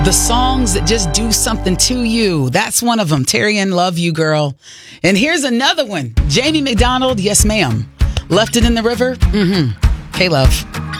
The songs that just do something to you. That's one of them. Terrian, Love You, Girl. And here's another one. Jamie McDonald, Yes Ma'am. Left It in the River. K-Love.